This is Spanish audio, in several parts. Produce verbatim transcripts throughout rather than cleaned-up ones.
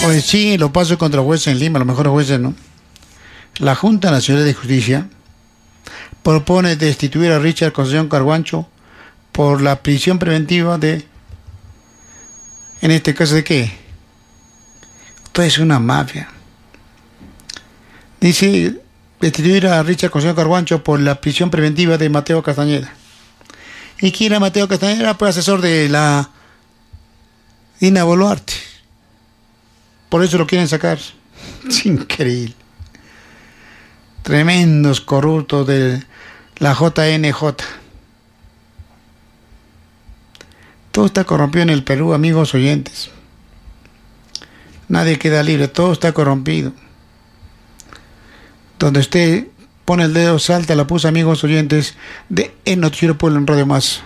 Pues sí, lo paso contra jueces en Lima, los mejores jueces, ¿no? La Junta Nacional de Justicia propone destituir a Richard Concepción Carguancho por la prisión preventiva de, en este caso, ¿de qué? Esto es una mafia. Dice destituir a Richard Concepción Carguancho por la prisión preventiva de Mateo Castañeda. ¿Y quién era Mateo Castañeda? Pues asesor de la Dina Boluarte. Por eso lo quieren sacar. Es increíble. Tremendos corruptos de la J N J. Todo está corrompido en el Perú, amigos oyentes. Nadie queda libre, todo está corrompido. Donde usted pone el dedo, salta la pusa, amigos oyentes, de El Noticiero Pueblo en Radio Más.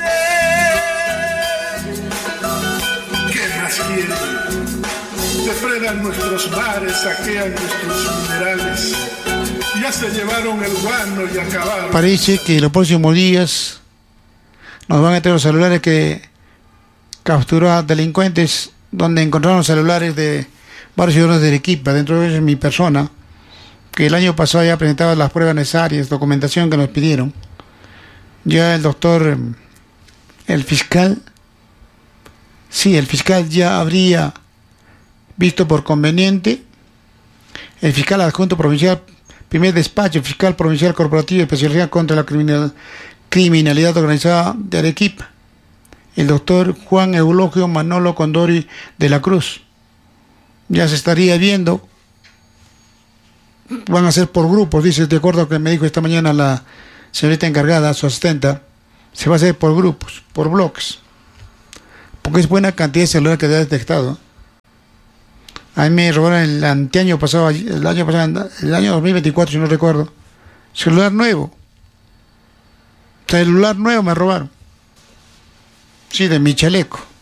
¿Qué más quieren? Depredan nuestros mares, saquean nuestros minerales. Ya se llevaron el guano y acabaron. Parece que en los próximos días nos van a traer los celulares que capturó a delincuentes, donde encontraron los celulares de varios ciudadanos de Arequipa, dentro de ellos mi persona, que el año pasado ya presentaba las pruebas necesarias, documentación que nos pidieron. Ya el doctor, el fiscal, sí, el fiscal ya habría visto por conveniente, el fiscal adjunto provincial, primer despacho, fiscal provincial corporativo especializado contra la criminal, criminalidad organizada de Arequipa, el doctor Juan Eulogio Manolo Condori de la Cruz. Ya se estaría viendo, van a ser por grupos, dice, de acuerdo a lo que me dijo esta mañana la señorita encargada, su asistenta, se va a hacer por grupos, por bloques, porque es buena cantidad de celulares que se ha detectado. A mí me robaron el anteaño pasado, el año pasado, el año dos mil veinticuatro, si no recuerdo, celular nuevo, celular nuevo me robaron, sí, de mi chaleco.